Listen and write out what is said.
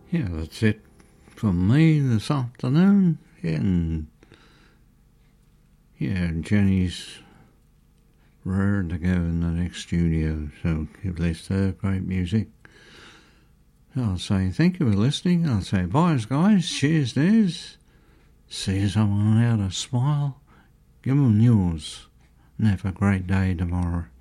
Yeah, that's it from me this afternoon. And yeah, Jenny's raring to go in the next studio, so give bless her, great music. I'll say thank you for listening. I'll say bye, guys. Cheers, Des. See someone out a smile. Give them yours. And have a great day tomorrow.